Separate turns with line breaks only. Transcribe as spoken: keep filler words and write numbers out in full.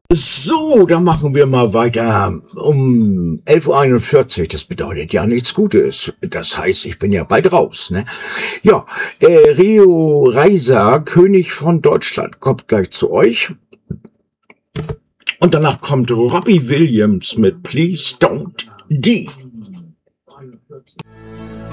So, dann machen wir mal weiter um elf Uhr einundvierzig. Das bedeutet ja nichts Gutes. Das heißt, ich bin ja bald raus. Ne? Ja, äh, Rio Reiser, König von Deutschland, kommt gleich zu euch. Und danach kommt Robbie Williams mit Please Don't D.